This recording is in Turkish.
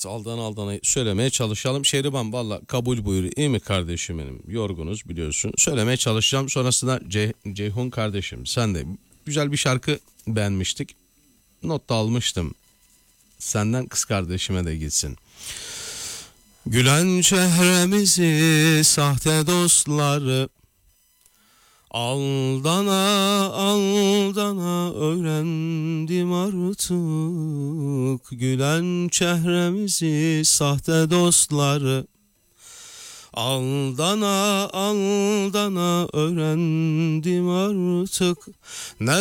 Evet, aldana söylemeye çalışalım. Şehriban valla kabul buyur. İyi mi kardeşim benim? Yorgunuz biliyorsun. Söylemeye çalışacağım. Sonrasında Ceyhun kardeşim sen de güzel bir şarkı beğenmiştik. Not da almıştım. Senden kız kardeşime de gitsin. Gülen çehremizi sahte dostları aldana aldana öğrendim artık. Gülen çehremizi sahte dostları aldana aldana öğrendim artık. Ne